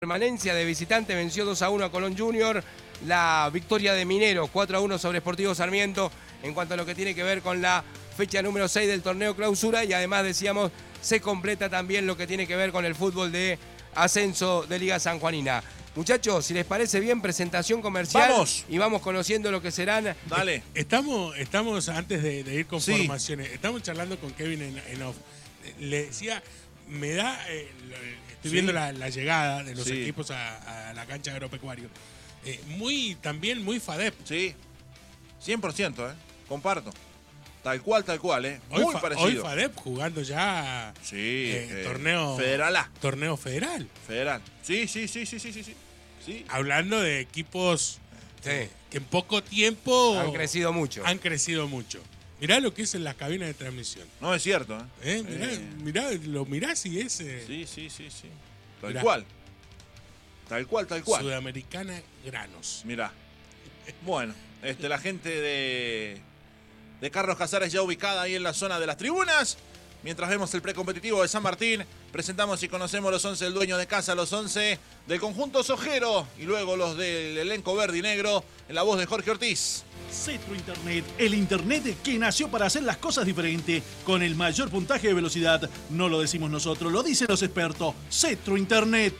Permanencia de visitante venció 2-1 a Colón Junior. La victoria de Mineros 4-1 sobre Sportivo Sarmiento en cuanto a lo que tiene que ver con la fecha número 6 del torneo clausura. Y además decíamos, se completa también lo que tiene que ver con el fútbol de ascenso de Liga Sanjuanina. Muchachos, si les parece bien, presentación comercial. ¡Vamos! Y vamos conociendo lo que serán. Dale. Estamos antes de ir con Sí. formaciones, estamos charlando con Kevin en off. Le decía, me da, estoy Sí. viendo la llegada de los Sí. equipos a la cancha de Agropecuario. También muy FADEP. Sí, 100%, comparto. Tal cual, muy Hoy parecido. FADEP jugando ya Sí, torneo federal. Torneo federal. Federal. Sí. Sí. Hablando de equipos Sí. que en poco tiempo Han crecido mucho. han crecido mucho. Mirá lo que es en las cabinas de transmisión. No es cierto, Lo mirás y es Sí. Tal Mirá. cual. Tal cual. Sudamericana Granos. Mirá. Bueno, la gente de Carlos Casares ya ubicada ahí en la zona de las tribunas. Mientras vemos el precompetitivo de San Martín, presentamos y conocemos los 11 del dueño de casa, los 11 del conjunto Sojero y luego los del elenco verde y negro en la voz de Jorge Ortiz. Cetro Internet, el Internet que nació para hacer las cosas diferente, con el mayor puntaje de velocidad. No lo decimos nosotros, lo dicen los expertos. Cetro Internet.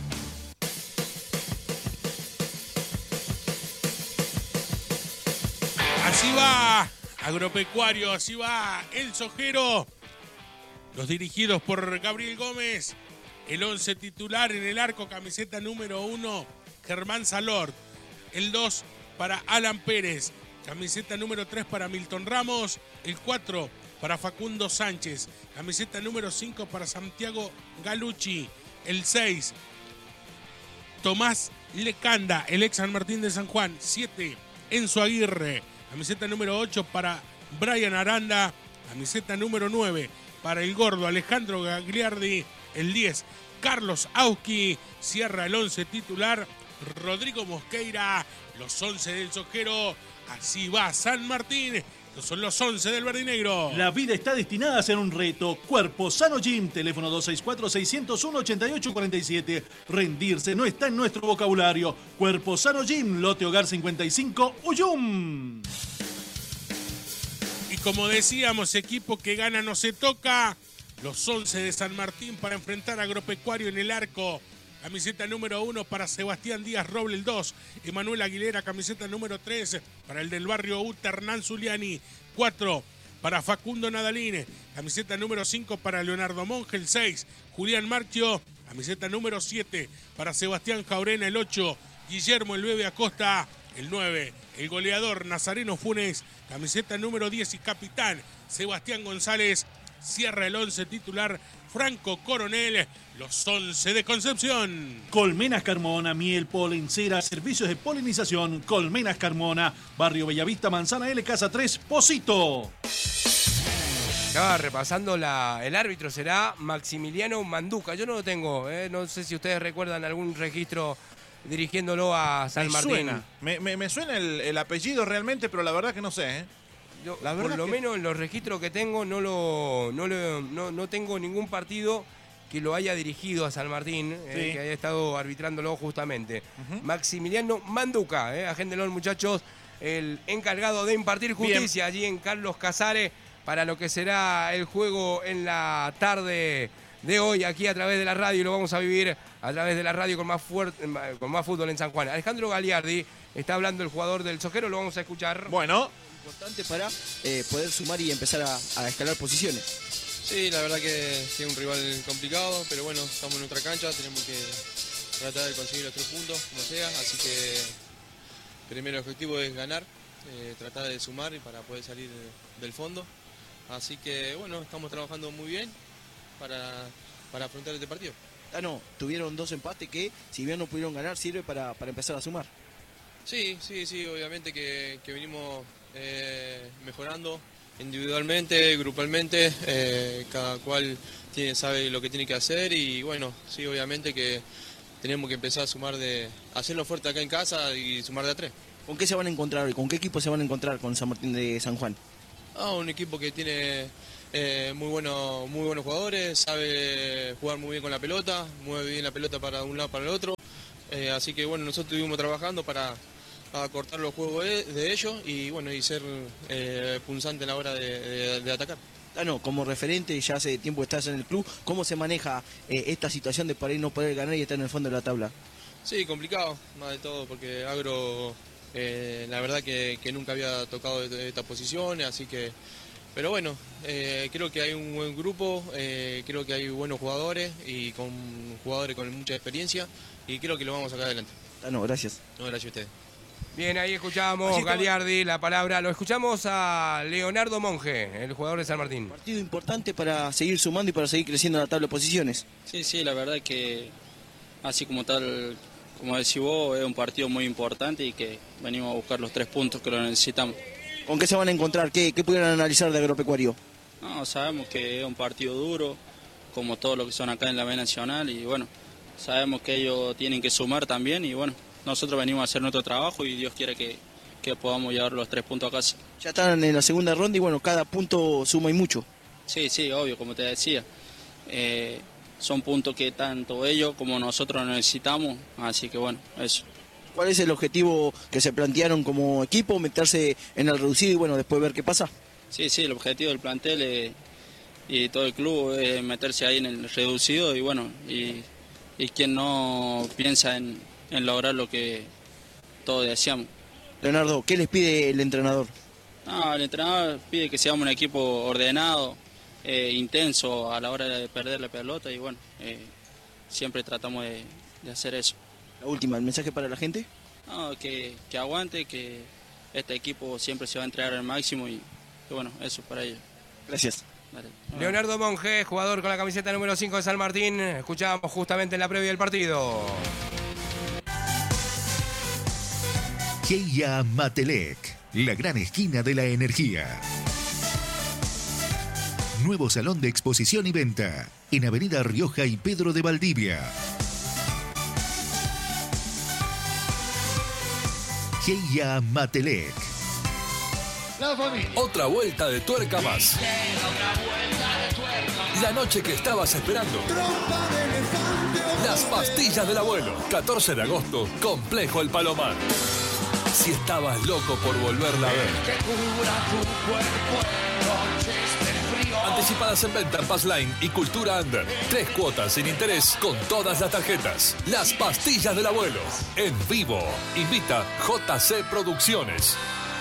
Así va Agropecuario, así va el Sojero. Los dirigidos por Gabriel Gómez. El 11 titular en el arco, camiseta número 1, Germán Salort. El 2 para Alan Pérez. Camiseta número 3 para Milton Ramos. El 4 para Facundo Sánchez. Camiseta número 5 para Santiago Galucci. El 6, Tomás Lecanda, el ex San Martín de San Juan. 7, Enzo Aguirre. Camiseta número 8 para Brian Aranda. Camiseta número 9 para el gordo Alejandro Gagliardi. El 10, Carlos Auski. Cierra el 11 titular, Rodrigo Mosqueira. Los 11 del Sojero. Así va San Martín. Estos son los 11 del verde y negro. La vida está destinada a ser un reto. Cuerpo Sano Gym, teléfono 264-601-8847. Rendirse no está en nuestro vocabulario. Cuerpo Sano Gym, Lote Hogar 55, Uyum. Y como decíamos, equipo que gana no se toca. Los 11 de San Martín para enfrentar a Agropecuario en el arco. Camiseta número 1 para Sebastián Díaz Roble, el 2. Emanuel Aguilera, camiseta número 3 para el del barrio UTA, Hernán Zuliani. 4 para Facundo Nadalín. Camiseta número 5 para Leonardo Monge, el 6. Julián Marchio, camiseta número 7 para Sebastián Jaurena, el 8. Guillermo El Bebe Acosta, el 9. El goleador Nazareno Funes, camiseta número 10 y capitán Sebastián González. Cierra el 11 titular, Franco Coronel, los 11 de Concepción. Colmenas Carmona, miel, polen, cera, servicios de polinización. Colmenas Carmona, barrio Bellavista, Manzana L, Casa 3, Pocito. Estaba repasando el árbitro será Maximiliano Manduca. Yo no lo tengo, no sé si ustedes recuerdan algún registro dirigiéndolo a San Martín. Suena. Me suena el apellido realmente, pero la verdad que no sé, Yo, La por verdad lo que- menos en los registros que tengo no tengo ningún partido que lo haya dirigido a San Martín, Sí. que haya estado arbitrándolo justamente. Maximiliano Manduca, agéndenlo muchachos, el encargado de impartir justicia allí en Carlos Casares para lo que será el juego en la tarde de hoy aquí a través de la radio, y lo vamos a vivir a través de la radio con más fútbol en San Juan. Alejandro Gagliardi, está hablando el jugador del Sojero, lo vamos a escuchar. Bueno, Importante para poder sumar y empezar a escalar posiciones. Sí, la verdad que es un rival complicado, pero bueno, estamos en nuestra cancha, tenemos que tratar de conseguir los 3 puntos, como sea, así que primero el objetivo es ganar, tratar de sumar y para poder salir del fondo. Así que bueno, estamos trabajando muy bien para afrontar este partido. Tuvieron 2 empates que, si bien no pudieron ganar, sirve para empezar a sumar. Sí, obviamente que venimos mejorando individualmente, grupalmente, cada cual sabe lo que tiene que hacer y bueno, sí, obviamente que tenemos que empezar a sumar hacerlo fuerte acá en casa y sumar de a 3. ¿Con qué se van a encontrar hoy? ¿Con qué equipo se van a encontrar con San Martín de San Juan? Un equipo que tiene muy buenos jugadores, sabe jugar muy bien con la pelota, mueve bien la pelota para un lado para el otro. Así que bueno, nosotros estuvimos trabajando para cortar los juegos de ellos y bueno, y ser punzante a la hora de atacar. Tano, como referente, ya hace tiempo que estás en el club, ¿cómo se maneja esta situación de por ahí no poder ganar y estar en el fondo de la tabla? Sí, complicado, más de todo, porque Agro, la verdad que nunca había tocado estas posiciones, así que... Pero bueno, creo que hay un buen grupo, creo que hay buenos jugadores y con jugadores con mucha experiencia y creo que lo vamos a sacar adelante. Tano, gracias. No, gracias a ustedes. Bien, ahí escuchábamos Galiardi, la palabra. Lo escuchamos a Leonardo Monge, el jugador de San Martín. Partido importante para seguir sumando y para seguir creciendo en la tabla de posiciones. Sí, la verdad que así como tal, como decís vos, es un partido muy importante y que venimos a buscar los 3 puntos que lo necesitamos. ¿Con qué se van a encontrar? ¿Qué pudieran analizar de Agropecuario? No, sabemos que es un partido duro, como todos los que son acá en la B Nacional, y bueno, sabemos que ellos tienen que sumar también, y bueno, nosotros venimos a hacer nuestro trabajo y Dios quiere que podamos llevar los 3 puntos a casa. Ya están en la segunda ronda y bueno, cada punto suma y mucho. Sí, obvio, como te decía. Son puntos que tanto ellos como nosotros necesitamos, así que bueno, eso. ¿Cuál es el objetivo que se plantearon como equipo? ¿Meterse en el reducido y bueno, después ver qué pasa? Sí, el objetivo del plantel y todo el club es meterse ahí en el reducido y bueno, y quien no piensa en lograr lo que todos deseamos. Leonardo, ¿qué les pide el entrenador? No, el entrenador pide que seamos un equipo ordenado, intenso a la hora de perder la pelota y bueno, siempre tratamos de hacer eso. La última, ¿el mensaje para la gente? No, que aguante, que este equipo siempre se va a entregar al máximo y bueno, eso para ellos. Gracias. Dale. Leonardo Monge, jugador con la camiseta número 5 de San Martín. Escuchábamos justamente en la previa del partido. Heia Matelec, la gran esquina de la energía. Nuevo salón de exposición y venta en Avenida Rioja y Pedro de Valdivia. Heia Matelec. Otra vuelta de tuerca más. La noche que estabas esperando. Las pastillas del abuelo. 14 de agosto, Complejo El Palomar. Si estabas loco por volverla a ver. Anticipadas en venta en Passline y Cultura Under. 3 cuotas sin interés con todas las tarjetas. Las pastillas del abuelo. En vivo. Invita JC Producciones.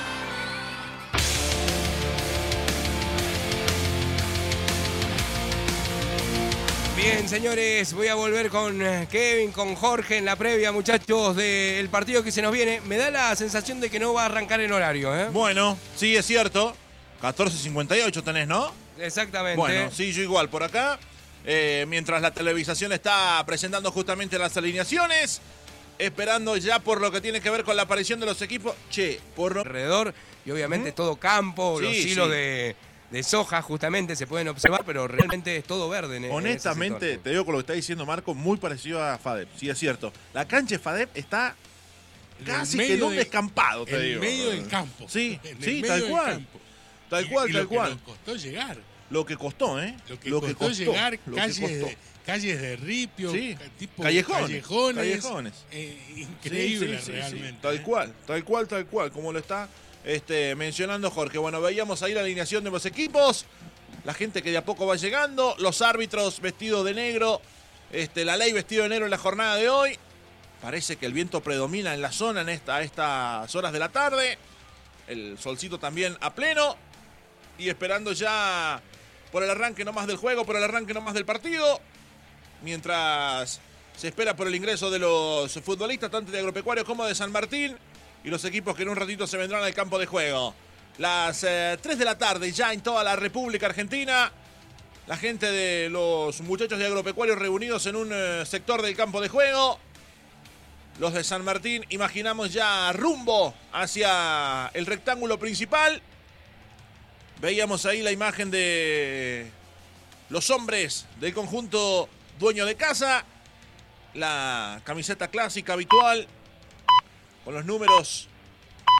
Bien, señores, voy a volver con Kevin, con Jorge en la previa, muchachos, del partido que se nos viene. Me da la sensación de que no va a arrancar en horario, ¿eh? Bueno, sí, es cierto. 14:58 tenés, ¿no? Exactamente. Bueno, sí, yo igual por acá. Mientras la televisación está presentando justamente las alineaciones, esperando ya por lo que tiene que ver con la aparición de los equipos. Por alrededor, y obviamente todo campo, los hilos de soja justamente se pueden observar, pero realmente es todo verde. Honestamente, te digo con lo que está diciendo Marco, muy parecido a FADEP. Sí, es cierto. La cancha de FADEP está casi que en un descampado, te digo. En medio del campo. Sí, tal cual. Tal cual. Lo que nos costó llegar. Lo que costó, ¿eh? Lo que costó llegar, calles de ripio, tipo callejones. Increíble, realmente. Sí. Tal cual, como lo está mencionando Jorge. Bueno, veíamos ahí la alineación de los equipos, la gente que de a poco va llegando, los árbitros vestidos de negro, la ley vestido de negro en la jornada de hoy. Parece que el viento predomina en la zona a estas horas de la tarde. El solcito también a pleno. Y esperando ya por el arranque nomás del juego, por el arranque nomás del partido. Mientras se espera por el ingreso de los futbolistas, tanto de Agropecuario como de San Martín. Y los equipos que en un ratito se vendrán al campo de juego. Las 3 de la tarde ya en toda la República Argentina. La gente de los muchachos de Agropecuario reunidos en un sector del campo de juego. Los de San Martín imaginamos ya rumbo hacia el rectángulo principal. Veíamos ahí la imagen de los hombres del conjunto dueño de casa. La camiseta clásica habitual con los números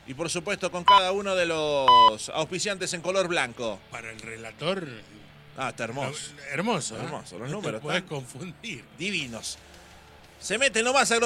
Y por supuesto con cada uno de los auspiciantes en color blanco. Para el relator. Ah, está hermoso. Hermoso. Hermoso, los no números. Te puedes confundir. Divinos. Se mete nomás a